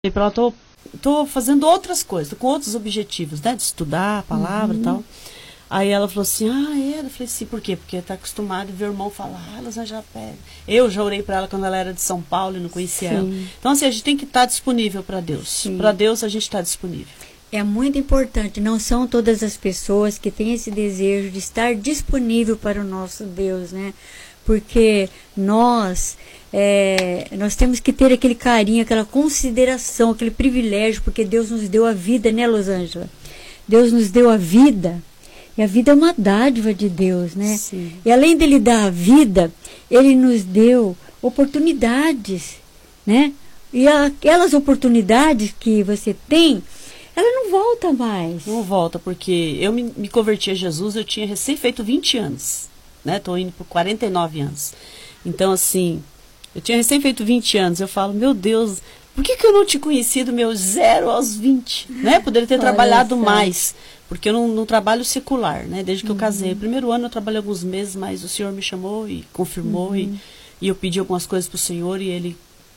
E para ela, tô fazendo outras coisas, tô com outros objetivos, né? De estudar a palavra e tal. Aí ela falou assim, eu falei assim, por quê? Porque tá acostumada a ver o irmão falar, elas já pegam. Eu já orei para ela quando ela era de São Paulo e não conhecia ela. Então, assim, a gente tem que estar disponível para Deus. Para Deus, a gente está disponível. É muito importante, não são todas as pessoas que têm esse desejo de estar disponível para o nosso Deus, né? Porque nós temos que ter aquele carinho, aquela consideração, aquele privilégio, porque Deus nos deu a vida, né, Losângela? Deus nos deu a vida, e a vida é uma dádiva de Deus, né? Sim. E além dele dar a vida, ele nos deu oportunidades, né? E aquelas oportunidades que você tem, ela não volta mais. Não volta, porque eu me converti a Jesus, eu tinha recém feito 20 anos, né? Tô indo por 49 anos. Então, assim, eu tinha recém feito 20 anos, eu falo, meu Deus, por que eu não te conheci do meu 0 aos 20? Né? Poderia ter trabalhado mais, porque eu não trabalho secular, né? Desde que eu casei. O primeiro ano eu trabalhei alguns meses, mas o Senhor me chamou e confirmou, e eu pedi algumas coisas para o Senhor, e Ele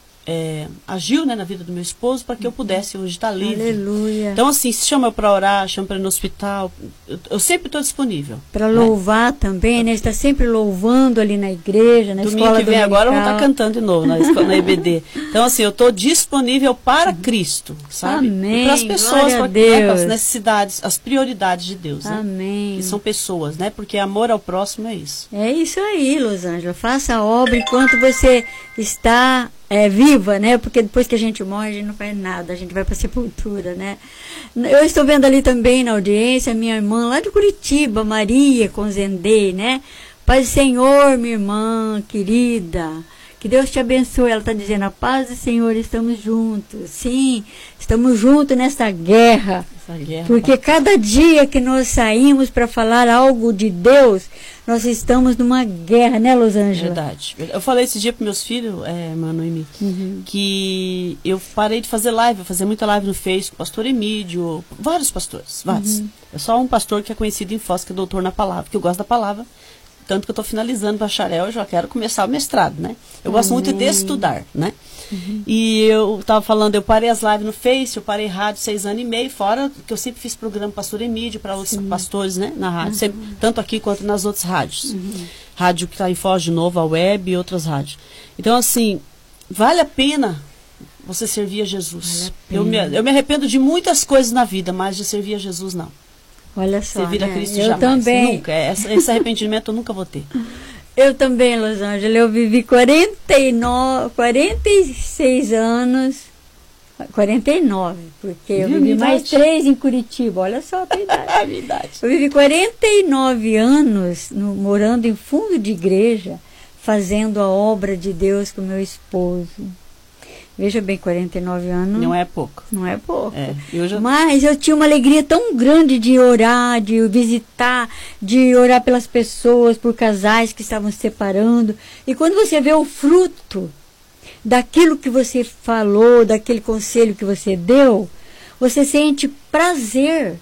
agiu, né, na vida do meu esposo para que eu pudesse hoje estar livre. Aleluia. Então, assim, se chama para orar, chama para ir no hospital, eu sempre estou disponível. Para louvar também, né? Está sempre louvando ali na igreja, na Domingo escola que vem dominical. agora eu vou estar cantando de novo na EBD. Então, assim, eu estou disponível para Cristo, sabe? Amém. E para as pessoas, para as necessidades, as prioridades de Deus, né? Amém. Que são pessoas, né? Porque amor ao próximo é isso. É isso aí, Losângela. Faça a obra enquanto você está viva, né? Porque depois que a gente morre, a gente não faz nada, a gente vai para a sepultura, né? Eu estou vendo ali também na audiência minha irmã lá de Curitiba, Maria Conzendei, né? Paz do Senhor, minha irmã querida, que Deus te abençoe. Ela está dizendo, a paz do Senhor, estamos juntos. Sim, estamos juntos nessa guerra. Porque cada dia que nós saímos para falar algo de Deus, nós estamos numa guerra, né, Losângela? Verdade. Eu falei esse dia para meus filhos, Manu e Mi, que eu parei de fazer live, eu fazia muita live no Facebook, pastor Emídio, vários pastores, vários. É só um pastor que é conhecido em Foz, que é doutor na palavra, que eu gosto da palavra, tanto que eu estou finalizando bacharel, eu já quero começar o mestrado, né? Eu gosto muito de estudar, né? E eu estava falando, eu parei as lives no Face, eu parei rádio 6 anos e meio, fora que eu sempre fiz programa pastor Emídio para outros pastores, né, na rádio, sempre, tanto aqui quanto nas outras rádios. Rádio que está em Foz de novo, a web e outras rádios. Então, assim, vale a pena você servir a Jesus. Eu me arrependo de muitas coisas na vida, mas de servir a Jesus, não. Olha só, servir a Cristo eu jamais. Também. Nunca. Esse arrependimento eu nunca vou ter. Eu também, Losângela, eu vivi 46 anos, 49, porque eu vivi mais 3 em Curitiba, olha só a idade. Eu vivi 49 anos morando em fundo de igreja, fazendo a obra de Deus com meu esposo. Veja bem, 49 anos. Não é pouco. Não é pouco. Mas eu tinha uma alegria tão grande de orar, de visitar, de orar pelas pessoas, por casais que estavam se separando. E quando você vê o fruto daquilo que você falou, daquele conselho que você deu, você sente prazer.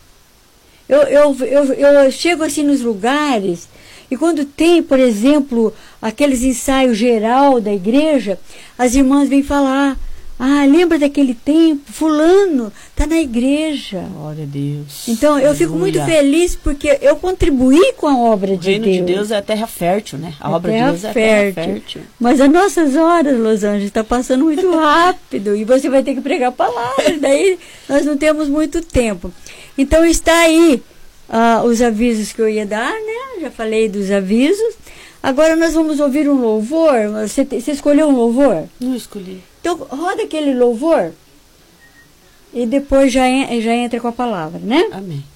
Eu chego assim nos lugares, e quando tem, por exemplo, aqueles ensaios geral da igreja, as irmãs vêm falar, lembra daquele tempo? Fulano está na igreja. Glória a Deus. Então, eu fico muito feliz porque eu contribuí com a obra de Deus. O reino de Deus é a terra fértil, né? A obra de Deus é a terra fértil. Mas as nossas horas, Losângela, está passando muito rápido e você vai ter que pregar a palavra, daí nós não temos muito tempo. Então, está aí os avisos que eu ia dar, né? Já falei dos avisos. Agora nós vamos ouvir um louvor. Você escolheu um louvor? Não escolhi. Então, roda aquele louvor e depois já entra com a palavra, né? Amém.